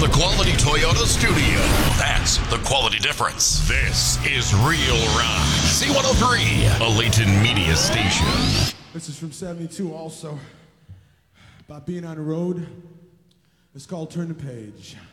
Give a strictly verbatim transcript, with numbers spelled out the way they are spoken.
the Quality Toyota studio. That's the quality difference. This is Real Rock. C one oh three, a Layton Media station. This is from seventy-two also. About being on the road. It's called Turn the Page.